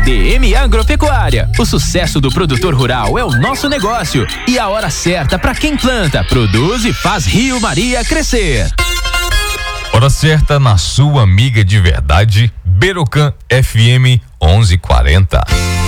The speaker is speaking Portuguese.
DM Agropecuária. O sucesso do produtor rural é o nosso negócio e a hora certa para quem planta, produz e faz Rio Maria crescer. Hora certa na sua amiga de verdade, Berocan FM 1140.